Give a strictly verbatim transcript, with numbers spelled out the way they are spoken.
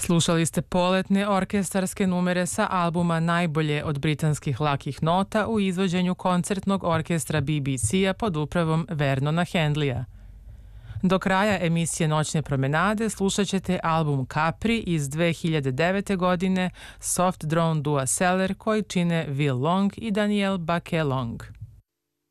Slušali ste poletne orkestarske numere sa albuma Najbolje od britanskih lakih nota u izvođenju koncertnog orkestra B B C-a pod upravom Vernona Handleya. Do kraja emisije Noćne promenade slušat ćete album Capri iz dve hiljade devete. godine Soft Drone Dua Seller koji čine Will Long i Danielle Baquet Long.